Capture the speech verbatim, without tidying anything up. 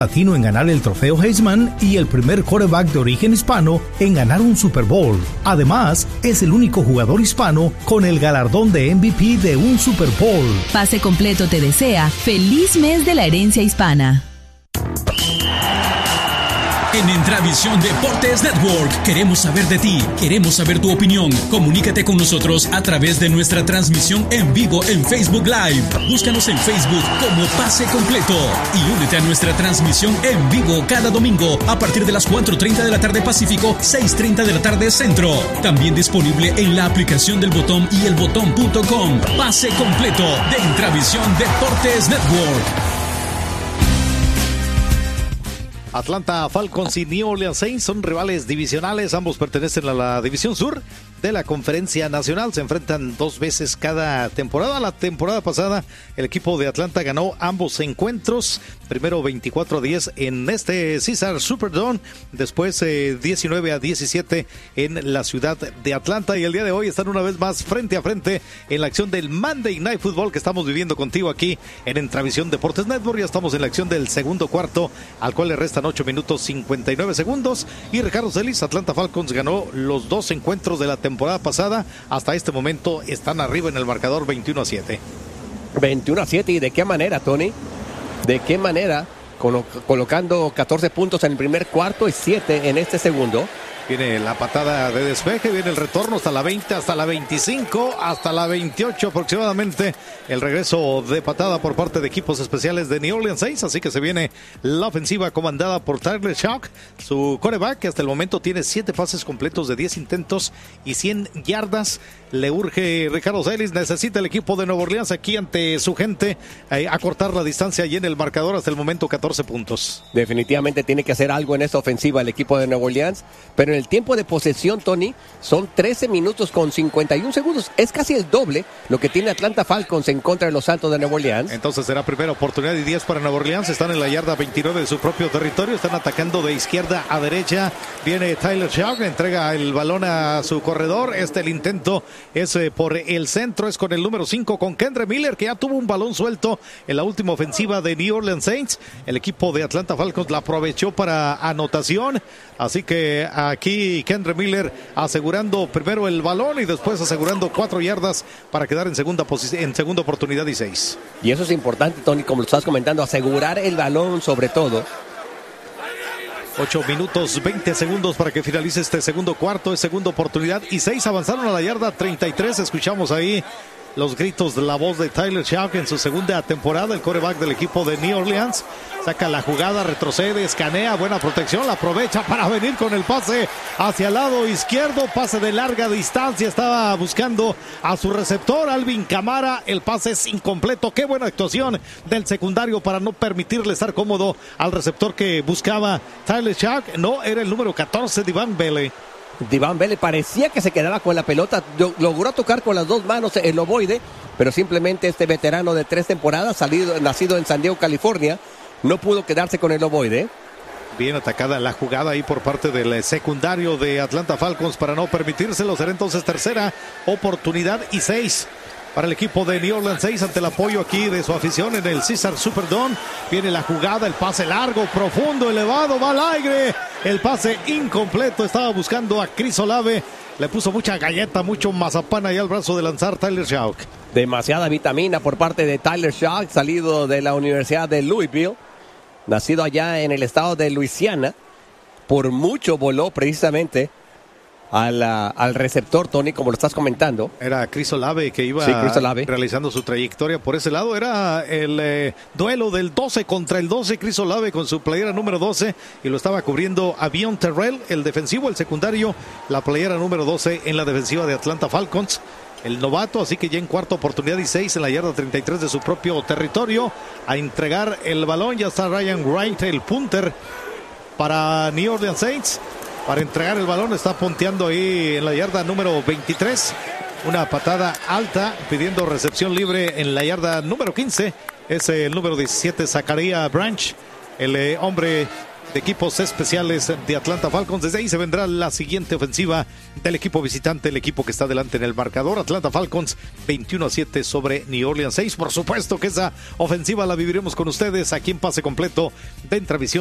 latino en ganar el trofeo Heisman y el primer quarterback de origen hispano en ganar un Super Bowl. Además, es el único jugador hispano con el galardón de M V P de un Super Bowl. Pase Completo te desea feliz mes de la herencia hispana. En Entravisión Deportes Network queremos saber de ti, queremos saber tu opinión. Comunícate con nosotros a través de nuestra transmisión en vivo en Facebook Live. Búscanos en Facebook como Pase Completo y únete a nuestra transmisión en vivo cada domingo a partir de las cuatro treinta de la tarde Pacífico, seis treinta de la tarde Centro. También disponible en la aplicación del Botón y el botón punto com. Pase Completo de Entravisión Deportes Network. Atlanta Falcons y New Orleans Saints son rivales divisionales, ambos pertenecen a la División Sur de la Conferencia Nacional, se enfrentan dos veces cada temporada. La temporada pasada el equipo de Atlanta ganó ambos encuentros, primero veinticuatro a diez en este Caesar Superdome, después eh, diecinueve a diecisiete en la ciudad de Atlanta, y el día de hoy están una vez más frente a frente en la acción del Monday Night Football que estamos viviendo contigo aquí en Entravisión Deportes Network. Ya estamos en la acción del segundo cuarto, al cual le restan ocho minutos cincuenta y nueve segundos, y Ricardo Celis, Atlanta Falcons ganó los dos encuentros de la temporada pasada. Hasta este momento están arriba en el marcador veintiuno a siete. veintiuno a siete, ¿y de qué manera, Tony? ¿De qué manera? Colo- colocando catorce puntos en el primer cuarto y siete en este segundo. Viene la patada de despeje, viene el retorno hasta la veinte, hasta la veinticinco, hasta la veintiocho aproximadamente. El regreso de patada por parte de equipos especiales de New Orleans Saints. Así que se viene la ofensiva comandada por Tyler Shough, su quarterback, que hasta el momento tiene siete pases completos de diez intentos y cien yardas. Le urge Ricardo Celis, necesita el equipo de Nueva Orleans aquí ante su gente eh, acortar la distancia y en el marcador hasta el momento catorce puntos. Definitivamente tiene que hacer algo en esta ofensiva el equipo de Nueva Orleans, pero en el tiempo de posesión, Tony, son trece minutos con cincuenta y un segundos. Es casi el doble lo que tiene Atlanta Falcons en contra de los Santos de Nueva Orleans. Entonces será primera oportunidad y diez para Nueva Orleans. Están en la yarda veintinueve de su propio territorio. Están atacando de izquierda a derecha. Viene Tyler Shough, entrega el balón a su corredor. Este el intento es eh, por el centro, es con el número cinco, con Kendre Miller, que ya tuvo un balón suelto en la última ofensiva de New Orleans Saints. El equipo de Atlanta Falcons la aprovechó para anotación. Así que aquí Kendre Miller asegurando primero el balón y después asegurando cuatro yardas para quedar en segunda posición, en segunda oportunidad y seis. Y eso es importante, Tony, como lo estás comentando, asegurar el balón sobre todo. ocho minutos veinte segundos para que finalice este segundo cuarto, es segunda oportunidad y seis. Avanzaron a la yarda treinta y tres. Escuchamos ahí los gritos de la voz de Tyler Shough en su segunda temporada, el quarterback del equipo de New Orleans. Saca la jugada, retrocede, escanea, buena protección, la aprovecha para venir con el pase hacia el lado izquierdo, pase de larga distancia, estaba buscando a su receptor, Alvin Kamara, el pase es incompleto. Qué buena actuación del secundario para no permitirle estar cómodo al receptor que buscaba Tyler Shough. No, era el número catorce, Divan Bele. Divan Bele parecía que se quedaba con la pelota, logró tocar con las dos manos el ovoide, pero simplemente este veterano de tres temporadas, salido, nacido en San Diego, California, no pudo quedarse con el ovoide. Bien atacada la jugada ahí por parte del secundario de Atlanta Falcons para no permitírselo. Será entonces tercera oportunidad y seis para el equipo de New Orleans Saints ante el apoyo aquí de su afición en el Caesar Superdome. Viene la jugada, el pase largo, profundo, elevado, va al aire. El pase incompleto, estaba buscando a Chris Olave. Le puso mucha galleta, mucho mazapán ahí al brazo de lanzar Tyler Shough. Demasiada vitamina por parte de Tyler Shough, salido de la Universidad de Louisville, nacido allá en el estado de Luisiana. Por mucho voló precisamente Al, al receptor, Tony, como lo estás comentando. Era Chris Olave que iba sí, Chris Olave. realizando su trayectoria por ese lado. Era el eh, duelo del doce contra el doce. Chris Olave con su playera número doce y lo estaba cubriendo Avion Terrell, el defensivo, el secundario, la playera número doce en la defensiva de Atlanta Falcons. El novato, así que ya en cuarta oportunidad y seis en la yarda treinta y tres de su propio territorio. A entregar el balón, ya está Ryan Wright, el punter para New Orleans Saints. Para entregar el balón, está punteando ahí en la yarda número veintitrés. Una patada alta, pidiendo recepción libre en la yarda número quince. Es el número diecisiete, Zachariah Branch, el eh, hombre de equipos especiales de Atlanta Falcons. Desde ahí se vendrá la siguiente ofensiva del equipo visitante, el equipo que está delante en el marcador. Atlanta Falcons veintiuno a siete sobre New Orleans seis. Por supuesto que esa ofensiva la viviremos con ustedes aquí en Pase Completo de Intravisión